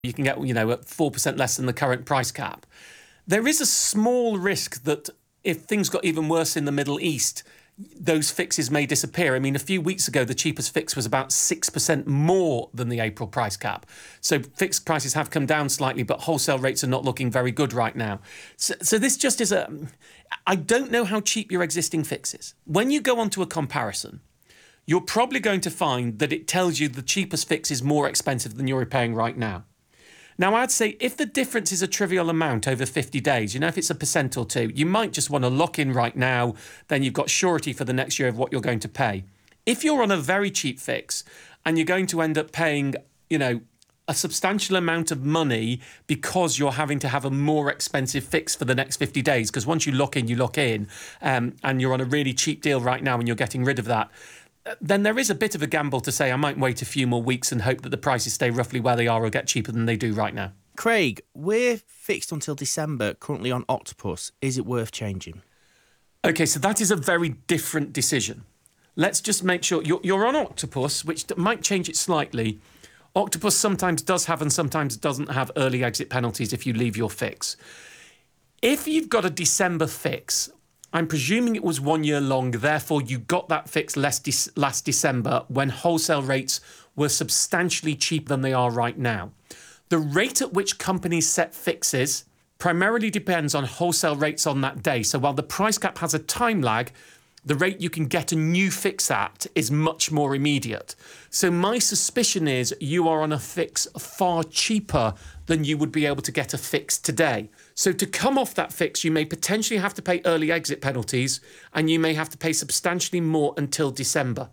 You can get, at 4% less than the current price cap. There is a small risk that if things got even worse in the Middle East, those fixes may disappear. I mean, a few weeks ago, the cheapest fix was about 6% more than the April price cap. So fixed prices have come down slightly, but wholesale rates are not looking very good right now. So this just is I don't know how cheap your existing fix is. When you go onto a comparison, you're probably going to find that it tells you the cheapest fix is more expensive than you're paying right now. Now, I'd say if the difference is a trivial amount over 50 days, if it's 1% or 2%, you might just want to lock in right now. Then you've got surety for the next year of what you're going to pay. If you're on a very cheap fix and you're going to end up paying, a substantial amount of money because you're having to have a more expensive fix for the next 50 days, because once you lock in, and you're on a really cheap deal right now and you're getting rid of that, then there is a bit of a gamble to say I might wait a few more weeks and hope that the prices stay roughly where they are or get cheaper than they do right now. Craig, we're fixed until December, currently on Octopus. Is it worth changing? OK, so that is a very different decision. Let's just make sure you're on Octopus, which might change it slightly. Octopus sometimes does have and sometimes doesn't have early exit penalties if you leave your fix. If you've got a December fix, I'm presuming it was 1 year long, therefore you got that fix last December when wholesale rates were substantially cheaper than they are right now. The rate at which companies set fixes primarily depends on wholesale rates on that day. So while the price cap has a time lag, the rate you can get a new fix at is much more immediate. So my suspicion is you are on a fix far cheaper than you would be able to get a fix today. So to come off that fix, you may potentially have to pay early exit penalties and you may have to pay substantially more until December.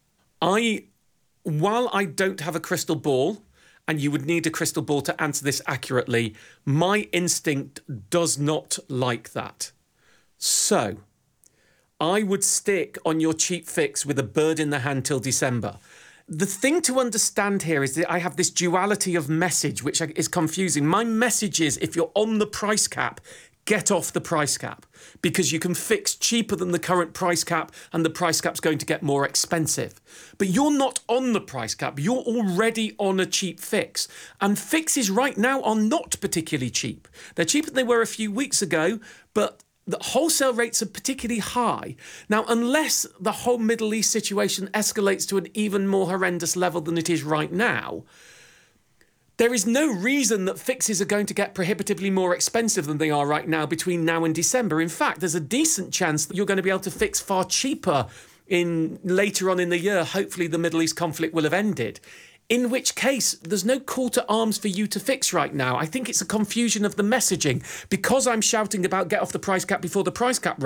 While I don't have a crystal ball, and you would need a crystal ball to answer this accurately, my instinct does not like that. So I would stick on your cheap fix with a bird in the hand till December. The thing to understand here is that I have this duality of message, which is confusing. My message is if you're on the price cap, get off the price cap because you can fix cheaper than the current price cap and the price cap's going to get more expensive. But you're not on the price cap. You're already on a cheap fix. And fixes right now are not particularly cheap. They're cheaper than they were a few weeks ago, but the wholesale rates are particularly high. Now, unless the whole Middle East situation escalates to an even more horrendous level than it is right now, there is no reason that fixes are going to get prohibitively more expensive than they are right now between now and December. In fact, there's a decent chance that you're going to be able to fix far cheaper later on in the year. Hopefully the Middle East conflict will have ended. In which case, there's no call to arms for you to fix right now. I think it's a confusion of the messaging. Because I'm shouting about get off the price cap before the price cap